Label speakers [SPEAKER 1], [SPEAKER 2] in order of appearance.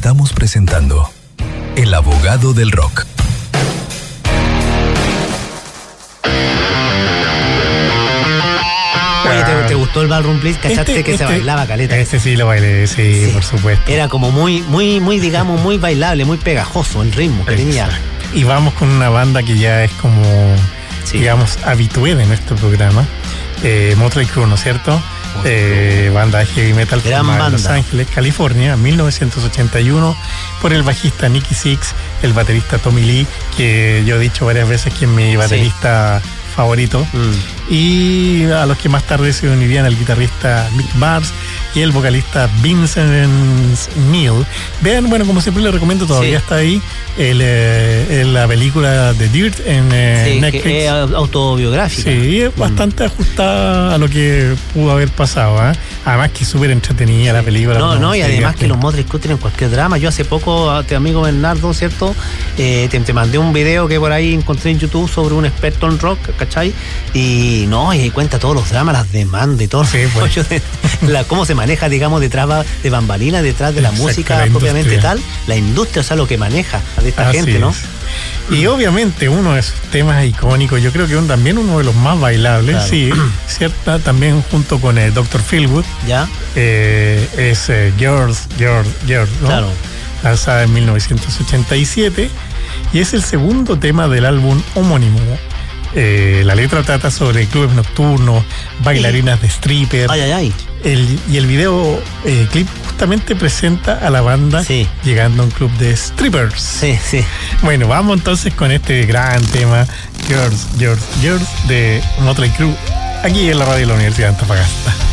[SPEAKER 1] Estamos presentando El Abogado del Rock.
[SPEAKER 2] Oye, ¿te gustó el Ballroom Blitz? ¿Cachaste que se bailaba caleta?
[SPEAKER 3] Este sí lo bailé, sí, por supuesto.
[SPEAKER 2] Era como muy, digamos, muy bailable, muy pegajoso el ritmo que tenía.
[SPEAKER 3] Y vamos con una banda que ya es como, digamos, habitué de nuestro programa. Motley Crue, ¿no es cierto? Banda de heavy metal formada en Los Ángeles, California, 1981, por el bajista Nicky Sixx, el baterista Tommy Lee, que yo he dicho varias veces que es mi baterista favorito, y a los que más tarde se unirían el guitarrista Mick Mars y el vocalista Vincent Neil. Vean, bueno, como siempre les recomiendo, todavía está ahí la película The Dirt en Netflix.
[SPEAKER 2] Que es autobiográfica.
[SPEAKER 3] Sí, es bastante ajustada a lo que pudo haber pasado, ¿eh? Además que es súper entretenida la película.
[SPEAKER 2] Y además que los Motley Crue tienen cualquier drama. Yo hace poco, a tu amigo Bernardo, ¿cierto? Te mandé un video que por ahí encontré en YouTube sobre un experto en rock, ¿cachai? Y cuenta todos los dramas, las demandas y todo. Sí, pues. Cómo se maneja, digamos, detrás de bambalinas, detrás de la música propiamente tal, la industria, o sea, lo que maneja de esta gente, ¿no?
[SPEAKER 3] Y obviamente uno de sus temas icónicos, yo creo que también uno de los más bailables, claro. Sí, cierta, también junto con Dr. Feelgood, es Girls, ¿no? Claro. Lanzada en 1987, y es el segundo tema del álbum homónimo. La letra trata sobre clubes nocturnos, bailarinas de stripper. Y el video clip justamente presenta a la banda llegando a un club de strippers. Bueno, vamos entonces con este gran tema, Girls, de Motley Crue, aquí en la radio de la Universidad de Antofagasta.